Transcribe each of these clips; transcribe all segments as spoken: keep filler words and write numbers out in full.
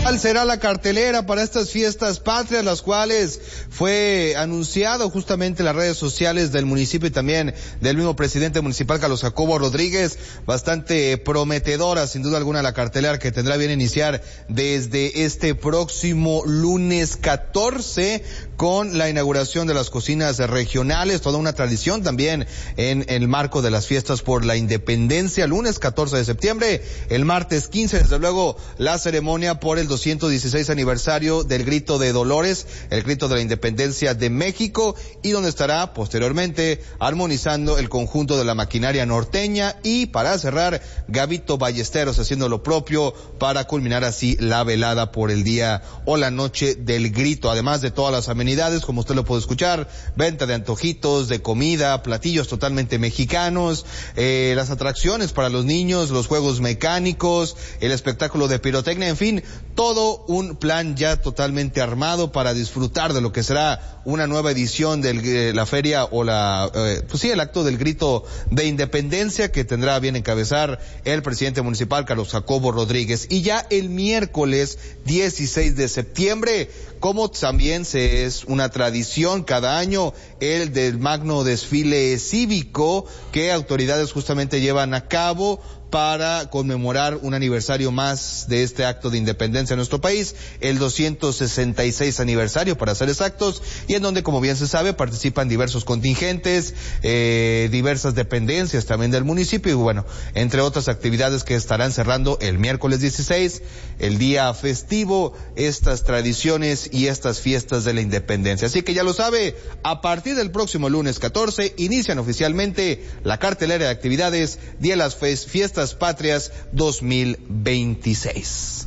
¿Cuál será la cartelera para estas fiestas patrias, las cuales fue anunciado justamente en las redes sociales del municipio y también del mismo presidente municipal, Carlos Jacobo Rodríguez? Bastante prometedora, sin duda alguna, la cartelera que tendrá bien iniciar desde este próximo lunes catorce con la inauguración de las cocinas regionales, toda una tradición también en el marco de las fiestas por la independencia, lunes catorce de septiembre, el martes quince, desde luego, la ceremonia por el doscientos dieciséis aniversario del Grito de Dolores, el Grito de la Independencia de México, y donde estará posteriormente armonizando el conjunto de la maquinaria norteña, y para cerrar, Gabito Ballesteros haciendo lo propio para culminar así la velada por el día o la noche del Grito, además de todas las amenidades, como usted lo puede escuchar, venta de antojitos, de comida, platillos totalmente mexicanos, eh, las atracciones para los niños, los juegos mecánicos, el espectáculo de pirotecnia, en fin, todo un plan ya totalmente armado para disfrutar de lo que será una nueva edición de la feria o la, eh, pues sí, el acto del Grito de Independencia que tendrá a bien encabezar el presidente municipal, Carlos Jacobo Rodríguez. Y ya el miércoles dieciséis de septiembre, como también se es una tradición cada año, el del magno desfile cívico que autoridades justamente llevan a cabo para conmemorar un aniversario más de este acto de independencia en nuestro país, el doscientos sesenta y seis aniversario para ser exactos, y en donde, como bien se sabe, participan diversos contingentes, eh, diversas dependencias también del municipio, y bueno, entre otras actividades que estarán cerrando el miércoles dieciséis, el día festivo, estas tradiciones y estas fiestas de la independencia. Así que ya lo sabe, a partir del próximo lunes catorce, inician oficialmente la cartelera de actividades de las fiestas Patrias dos mil veintiséis.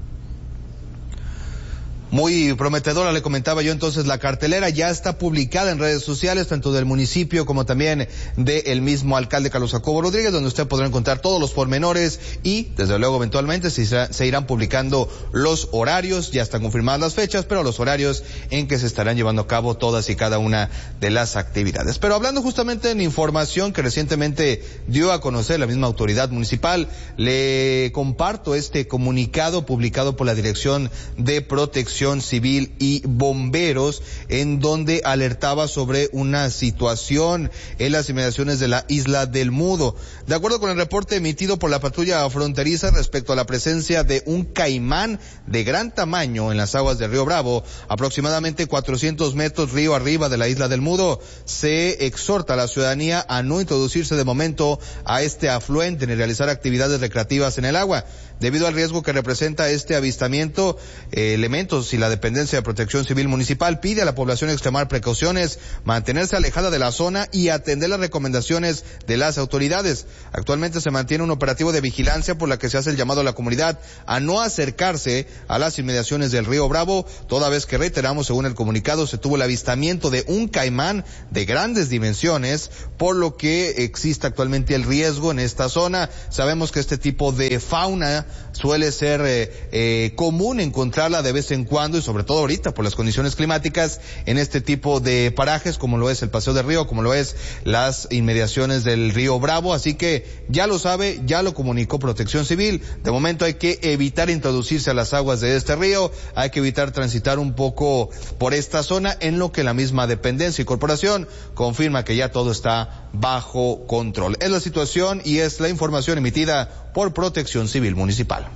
Muy prometedora, le comentaba yo entonces, la cartelera ya está publicada en redes sociales, tanto del municipio como también del mismo alcalde Carlos Jacobo Rodríguez, donde usted podrá encontrar todos los pormenores y, desde luego, eventualmente se, irá, se irán publicando los horarios, ya están confirmadas las fechas, pero los horarios en que se estarán llevando a cabo todas y cada una de las actividades. Pero hablando justamente en información que recientemente dio a conocer la misma autoridad municipal, le comparto este comunicado publicado por la Dirección de Protección Civil y Bomberos, en donde alertaba sobre una situación en las inmediaciones de la Isla del Mudo. De acuerdo con el reporte emitido por la patrulla fronteriza respecto a la presencia de un caimán de gran tamaño en las aguas del río Bravo, aproximadamente cuatrocientos metros río arriba de la Isla del Mudo, se exhorta a la ciudadanía a no introducirse de momento a este afluente ni realizar actividades recreativas en el agua. Debido al riesgo que representa este avistamiento, eh, elementos y la Dependencia de Protección Civil Municipal pide a la población extremar precauciones, mantenerse alejada de la zona y atender las recomendaciones de las autoridades. Actualmente se mantiene un operativo de vigilancia por la que se hace el llamado a la comunidad a no acercarse a las inmediaciones del río Bravo, toda vez que, reiteramos, según el comunicado, se tuvo el avistamiento de un caimán de grandes dimensiones, por lo que existe actualmente el riesgo en esta zona. Sabemos que este tipo de fauna suele ser eh, eh, común encontrarla de vez en cuando, y sobre todo ahorita por las condiciones climáticas en este tipo de parajes, como lo es el Paseo del Río, como lo es las inmediaciones del río Bravo. Así que ya lo sabe, ya lo comunicó Protección Civil. De momento hay que evitar introducirse a las aguas de este río, hay que evitar transitar un poco por esta zona, en lo que la misma dependencia y corporación confirma que ya todo está bajo control. Es la situación y es la información emitida por Protección Civil Municipal.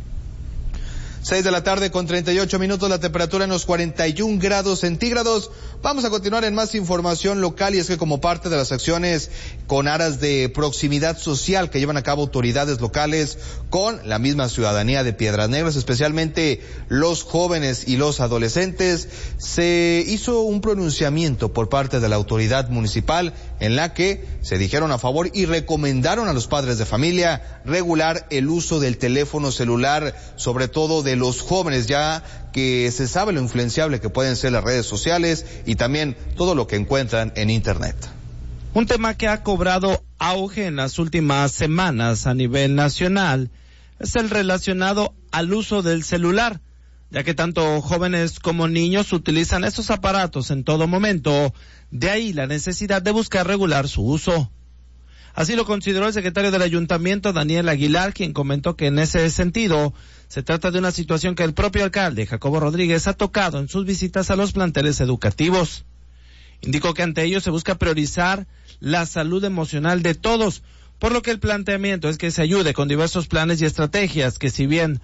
Seis de la tarde con treinta y ocho minutos, la temperatura en los cuarenta y un grados centígrados. Vamos a continuar en más información local, y es que como parte de las acciones con aras de proximidad social que llevan a cabo autoridades locales con la misma ciudadanía de Piedras Negras, especialmente los jóvenes y los adolescentes, se hizo un pronunciamiento por parte de la autoridad municipal en la que se dijeron a favor y recomendaron a los padres de familia regular el uso del teléfono celular, sobre todo de los jóvenes, ya que se sabe lo influenciable que pueden ser las redes sociales y también todo lo que encuentran en internet. Un tema que ha cobrado auge en las últimas semanas a nivel nacional es el relacionado al uso del celular, ya que tanto jóvenes como niños utilizan estos aparatos en todo momento, de ahí la necesidad de buscar regular su uso. Así lo consideró el secretario del Ayuntamiento, Daniel Aguilar, quien comentó que en ese sentido Se trata de una situación que el propio alcalde, Jacobo Rodríguez, ha tocado en sus visitas a los planteles educativos. Indicó que ante ello se busca priorizar la salud emocional de todos, por lo que el planteamiento es que se ayude con diversos planes y estrategias que, si bien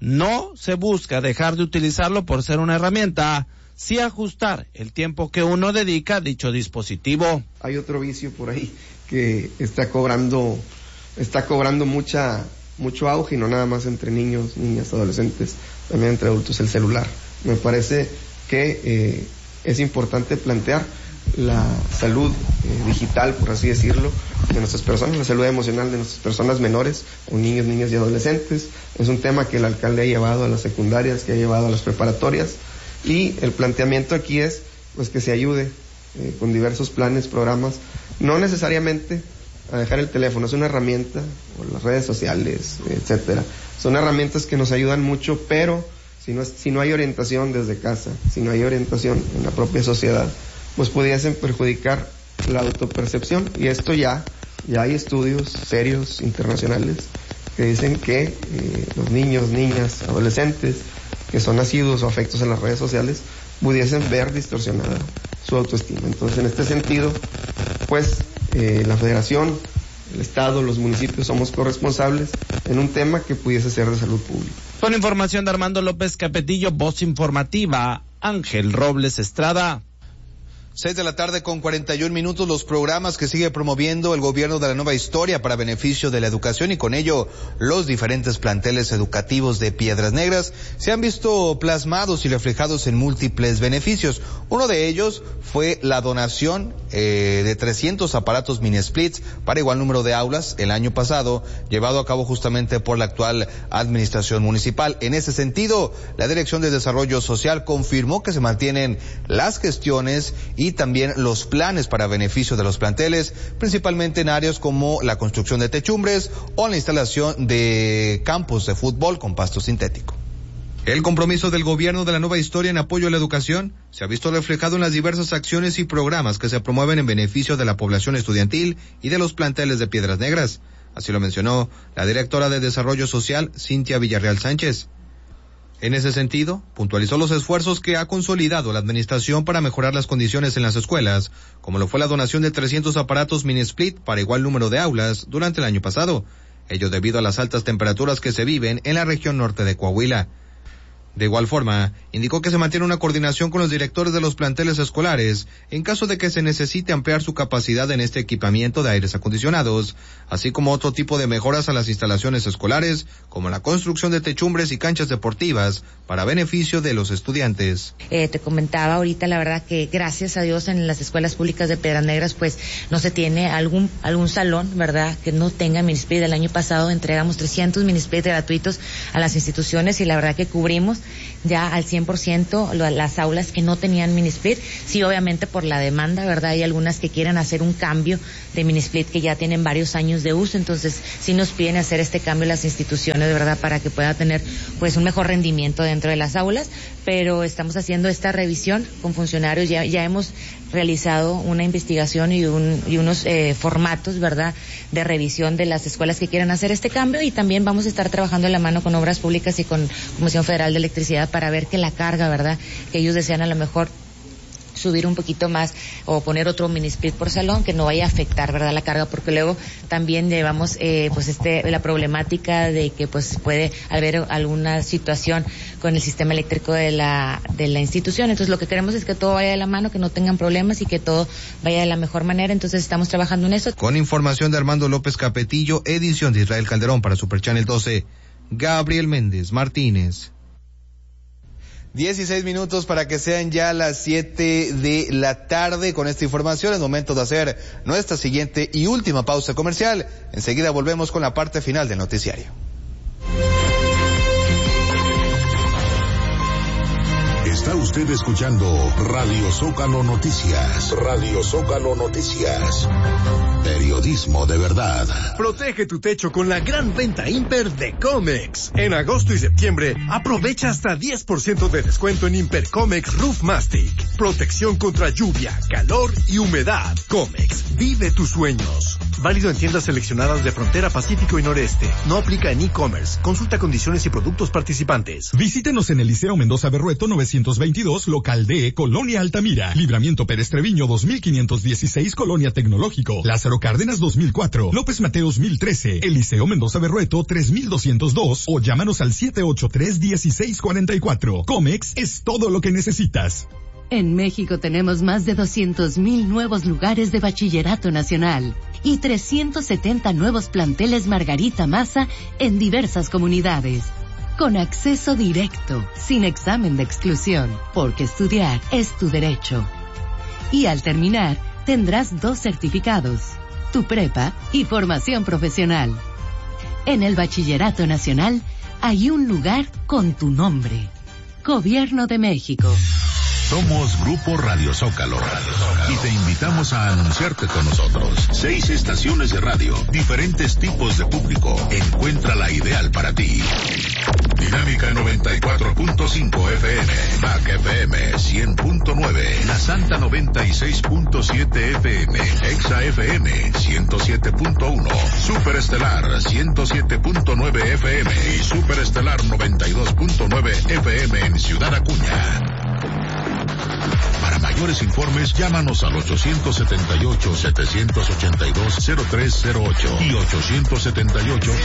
no se busca dejar de utilizarlo por ser una herramienta, sí ajustar el tiempo que uno dedica a dicho dispositivo. Hay otro vicio por ahí que está cobrando, está cobrando mucha, mucho auge, y no nada más entre niños, niñas, adolescentes, también entre adultos, el celular. Me parece que eh, es importante plantear la salud eh, digital, por así decirlo, de nuestras personas, la salud emocional de nuestras personas menores, o niños, niñas y adolescentes. Es un tema que el alcalde ha llevado a las secundarias, que ha llevado a las preparatorias, y el planteamiento aquí es pues que se ayude eh, con diversos planes, programas, no necesariamente a dejar el teléfono, es una herramienta, o las redes sociales, etcétera. Son herramientas que nos ayudan mucho, pero si no, es, si no hay orientación desde casa, si no hay orientación en la propia sociedad, pues pudiesen perjudicar la autopercepción, y esto ya, ya hay estudios serios internacionales que dicen que eh, los niños, niñas, adolescentes que son asiduos o afectos en las redes sociales pudiesen ver distorsionada su autoestima. Entonces, en este sentido, pues eh, la Federación, el Estado, los municipios somos corresponsables en un tema que pudiese ser de salud pública. Con información de Armando López Capetillo, voz informativa, Ángel Robles Estrada. Seis de la tarde con cuarenta y un minutos, los programas que sigue promoviendo el gobierno de la Nueva Historia para beneficio de la educación y con ello los diferentes planteles educativos de Piedras Negras se han visto plasmados y reflejados en múltiples beneficios. Uno de ellos fue la donación eh, de trescientos aparatos mini splits para igual número de aulas el año pasado, llevado a cabo justamente por la actual administración municipal. En ese sentido, la Dirección de Desarrollo Social confirmó que se mantienen las gestiones y también los planes para beneficio de los planteles, principalmente en áreas como la construcción de techumbres o la instalación de campos de fútbol con pasto sintético. El compromiso del gobierno de la Nueva Historia en apoyo a la educación se ha visto reflejado en las diversas acciones y programas que se promueven en beneficio de la población estudiantil y de los planteles de Piedras Negras. Así lo mencionó la directora de Desarrollo Social, Cintia Villarreal Sánchez. En ese sentido, puntualizó los esfuerzos que ha consolidado la administración para mejorar las condiciones en las escuelas, como lo fue la donación de trescientos aparatos mini split para igual número de aulas durante el año pasado, ello debido a las altas temperaturas que se viven en la región norte de Coahuila. De igual forma, indicó que se mantiene una coordinación con los directores de los planteles escolares en caso de que se necesite ampliar su capacidad en este equipamiento de aires acondicionados, así como otro tipo de mejoras a las instalaciones escolares, como la construcción de techumbres y canchas deportivas para beneficio de los estudiantes. Eh, te comentaba ahorita, la verdad que gracias a Dios en las escuelas públicas de Piedras Negras pues no se tiene algún algún salón, ¿verdad?, que no tenga minisplit. El año pasado entregamos trescientos minisplit gratuitos a las instituciones y la verdad que cubrimos ya al cien por ciento las aulas que no tenían minisplit. Sí, obviamente por la demanda, ¿verdad? Hay algunas que quieren hacer un cambio de minisplit que ya tienen varios años de uso, entonces sí nos piden hacer este cambio las instituciones, ¿verdad?, para que pueda tener pues un mejor rendimiento dentro de las aulas, pero estamos haciendo esta revisión con funcionarios, ya, ya hemos realizado una investigación y, un, y unos eh, formatos, ¿verdad?, de revisión de las escuelas que quieran hacer este cambio, y también vamos a estar trabajando en la mano con Obras Públicas y con Comisión Federal de Electricidad para ver que la carga, ¿verdad?, que ellos desean a lo mejor subir un poquito más o poner otro mini split por salón que no vaya a afectar, ¿verdad?, la carga, porque luego también llevamos eh, pues este la problemática de que pues puede haber alguna situación con el sistema eléctrico de la de la institución. Entonces lo que queremos es que todo vaya de la mano, que no tengan problemas y que todo vaya de la mejor manera. Entonces estamos trabajando en eso. Con información de Armando López Capetillo, edición de Israel Calderón para Super Channel doce, Gabriel Méndez Martínez. dieciséis minutos para que sean ya las siete de la tarde. Con esta información es momento de hacer nuestra siguiente y última pausa comercial. Enseguida volvemos con la parte final del noticiario. Está usted escuchando Radio Zócalo Noticias. Radio Zócalo Noticias. Periodismo de verdad. Protege tu techo con la gran venta Imper de Comex. En agosto y septiembre, aprovecha hasta diez por ciento de descuento en Imper Comex Roof Mastic. Protección contra lluvia, calor y humedad. Comex, vive tus sueños. Válido en tiendas seleccionadas de Frontera Pacífico y Noreste. No aplica en e-commerce. Consulta condiciones y productos participantes. Visítenos en el Liceo Mendoza Berrueto novecientos veintidós, local D, Colonia Altamira. Libramiento Pérez Treviño dos mil quinientos dieciséis, Colonia Tecnológico. Lázaro Cárdenas dos mil cuatro. López Mateos mil trece. El Liceo Mendoza Berrueto tres mil doscientos dos o llámanos al siete ocho tres, uno seis cuatro cuatro. Comex es todo lo que necesitas. En México tenemos más de doscientos mil nuevos lugares de bachillerato nacional y trescientos setenta nuevos planteles Margarita Maza en diversas comunidades. Con acceso directo, sin examen de exclusión, porque estudiar es tu derecho. Y al terminar, tendrás dos certificados, tu prepa y formación profesional. En el Bachillerato Nacional hay un lugar con tu nombre. Gobierno de México. Somos Grupo Radio Zócalo, Radio Zócalo y te invitamos a anunciarte con nosotros. Seis estaciones de radio, diferentes tipos de público. Encuentra la ideal para ti. Dinámica noventa y cuatro punto cinco F M, M A C F M cien punto nueve, La Santa noventa y seis punto siete F M, Exa F M ciento siete punto uno, Superestelar ciento siete punto nueve F M y Superestelar noventa y dos punto nueve F M en Ciudad Acuña. Para mayores informes, llámanos al ochocientos setenta y ocho, setecientos ochenta y dos, cero tres cero ocho y ochocientos setenta y ocho,